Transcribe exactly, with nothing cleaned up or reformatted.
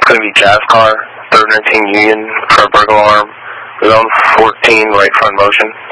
going to be Jazz Car, third nineteen Union for a burglar alarm. Zone fourteen, right front motion.